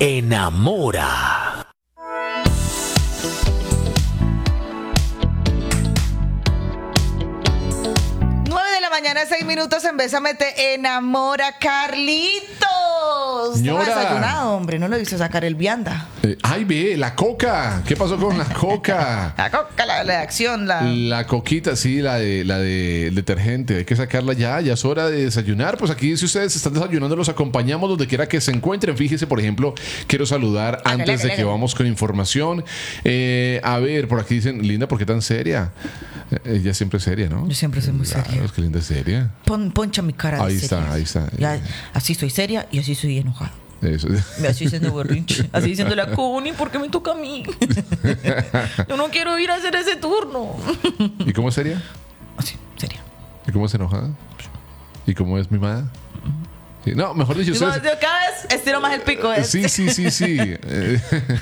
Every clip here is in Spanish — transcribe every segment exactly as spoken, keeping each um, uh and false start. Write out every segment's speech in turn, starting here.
enamora. nueve de la mañana, seis minutos en Bésame te enamora, Carlitos. Señora. Estaba desayunado, hombre, no lo hizo sacar el vianda. Eh, ay, ve, la coca. ¿Qué pasó con la coca? La coca, la, la de acción, la... La coquita, sí, la de la de el detergente. Hay que sacarla ya, ya es hora de desayunar. Pues aquí, si ustedes están desayunando, los acompañamos donde quiera que se encuentren. Fíjese, por ejemplo, quiero saludar Hágale, antes de hágale, que hágale. vamos con información. Eh, a ver, por aquí dicen, Linda, ¿por qué tan seria? Eh, ella siempre es seria, ¿no? Yo siempre soy muy Claro, seria. es que Linda es seria. Pon, poncha mi cara de Ahí seria. está, ahí está. Ya, así soy seria y así soy enojada. Eso. Me así diciendo berrinche. Así diciéndole a Connie, ¿por qué me toca a mí? Yo no quiero ir a hacer ese turno. ¿Y cómo es seria? Así, seria. ¿Y cómo es enojada? ¿Y cómo es mimada? Sí, no, mejor dicho, Digo, ustedes... yo cada vez estiro más el pico. ¿eh? Sí, sí, sí, sí. Eh,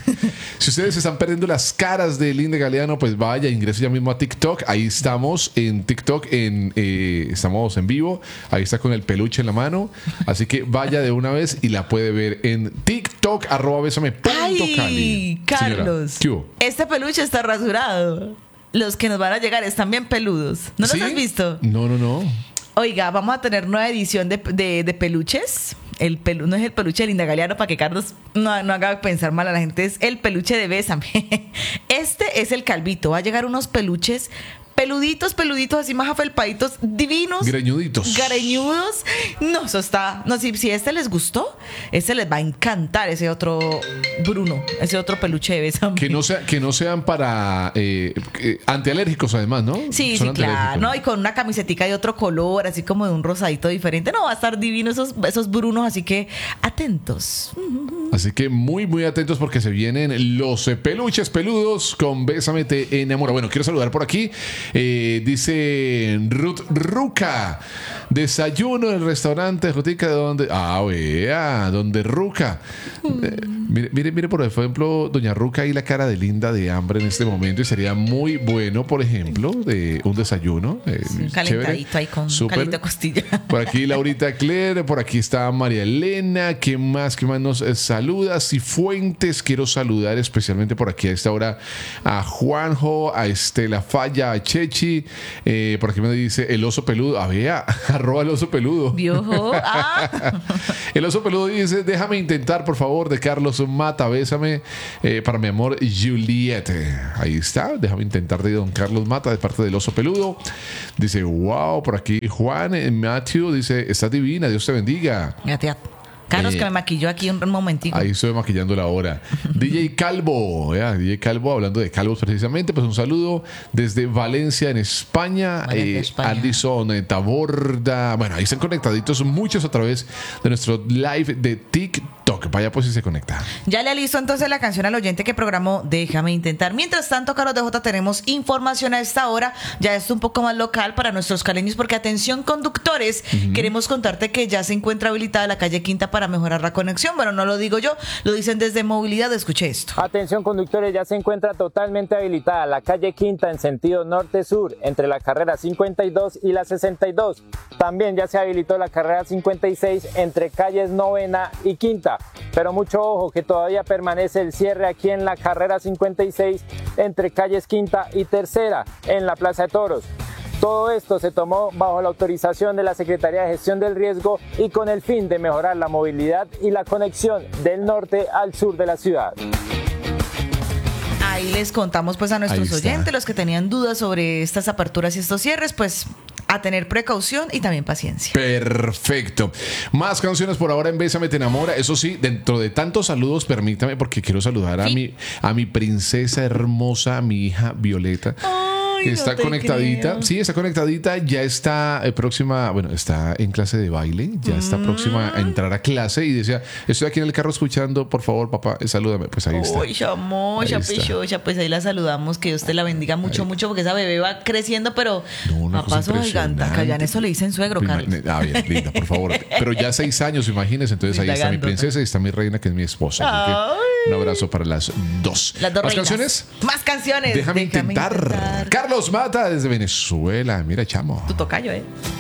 si ustedes están perdiendo las caras de Linda Galeano, pues vaya, ingrese ya mismo a TikTok. Ahí estamos en TikTok, en, eh, estamos en vivo. Ahí está con el peluche en la mano. Así que vaya de una vez y la puede ver en TikTok, arroba bésame punto cali. Ay, Carlos. Señora, ¿qué hubo? Este peluche está rasurado. Los que nos van a llegar están bien peludos. ¿No los ¿Sí? has visto? No, no, no. Oiga, vamos a tener nueva edición de, de, de peluches. El pelu, no es el peluche de Linda Galeano, para que Carlos no, no haga pensar mal a la gente. Es el peluche de Bésame. Este es el calvito. Va a llegar unos peluches peluditos, peluditos, así más afelpaditos, divinos. Greñuditos. Greñudos. No, eso está... No, si, si este les gustó, este les va a encantar, ese otro Bruno, ese otro peluche de Bésame. Que no, sea, que no sean para eh, eh, antialérgicos, además, ¿no? Sí, Son sí, claro, antialérgicos. ¿no? Y con una camisetica de otro color, así como de un rosadito diferente. No, va a estar divino esos, esos Brunos, así que atentos. Así que muy, muy atentos porque se vienen los eh, peluches peludos con Bésame te enamora. Bueno, quiero saludar por aquí. Eh, dice Ruth Ruca. Desayuno en el restaurante Rutica de donde. Ah, vea, donde Ruca. Eh, mire, mire, mire, por ejemplo, doña Ruca y la cara de Linda de hambre en este momento. Y sería muy bueno, por ejemplo, de un desayuno. Eh, Un calentadito ahí con Súper. calito de costilla. Por aquí Laurita Claire, por aquí está María Elena. ¿Qué más? ¿Qué más nos eh, saluda? Cifuentes, quiero saludar especialmente por aquí a esta hora a Juanjo, a Estela Falla, a Chechi. Eh, por aquí me dice el oso peludo. A ver, arroba el oso peludo. Viejo. Ah. El oso peludo dice: déjame intentar, por favor, de Carlos Mata. Bésame eh, para mi amor Juliette. Ahí está, déjame intentar de don Carlos Mata de parte del oso peludo. Dice: wow, por aquí Juan eh, Matthew dice: estás divina, Dios te bendiga. Fíjate, Carlos, Eh, que me maquilló aquí un, un momentico. Ahí estoy maquillando la hora. D J Calvo, ya, D J Calvo, hablando de calvos precisamente, pues un saludo desde Valencia, en España. Valencia, Eh, España. Alison eh, Taborda. Bueno, ahí están conectaditos muchos a través de nuestro live de TikTok. Vaya, pues si se conecta. Ya le listo entonces la canción al oyente que programó Déjame Intentar. Mientras tanto, Carlos de J, tenemos información a esta hora. Ya esto un poco más local para nuestros caleños, porque atención conductores, uh-huh. queremos contarte que ya se encuentra habilitada la calle Quinta para mejorar la conexión. Bueno, no lo digo yo, lo dicen desde Movilidad. Escuche esto. Atención conductores, ya se encuentra totalmente habilitada la calle Quinta en sentido norte-sur entre la carrera cincuenta y dos y la sesenta y dos. También ya se habilitó la carrera cincuenta y seis entre calles Novena y Quinta. Pero mucho ojo que todavía permanece el cierre aquí en la carrera cincuenta y seis entre calles Quinta y Tercera en la Plaza de Toros. Todo esto se tomó bajo la autorización de la Secretaría de Gestión del Riesgo y con el fin de mejorar la movilidad y la conexión del norte al sur de la ciudad. Ahí les contamos pues a nuestros oyentes, los que tenían dudas sobre estas aperturas y estos cierres, pues a tener precaución y también paciencia. Perfecto. Más canciones por ahora en Bésame te enamora. Eso sí, dentro de tantos saludos, permítame, porque quiero saludar a ¿Sí? mi, a mi princesa hermosa, a mi hija Violeta. Ay, que no está te conectadita. creo. Sí, está conectadita. Ya está eh, próxima, bueno, está en clase de baile. Ya está Mm. próxima a entrar a clase y decía: estoy aquí en el carro escuchando, por favor, papá, eh, salúdame. Pues ahí está. Uy, chamocha, Ahí está. pechocha, pues ahí la saludamos, que Dios te la bendiga mucho, Ahí. mucho, porque esa bebé va creciendo, pero No, una a cosa paso gigante. Acá ya en eso le dicen suegro, Carlos. Imagine- Ah, bien, linda, por favor. Pero ya seis años, imagínense. Entonces ahí está mi Indagando. princesa y está mi reina, que es mi esposa. Así Ay. que un abrazo para las dos. Las dos ¿Más reinas. canciones? Más canciones. Déjame, intentar. intentar. Carlos Mata desde Venezuela. Mira, chamo. Tu tocayo, ¿eh?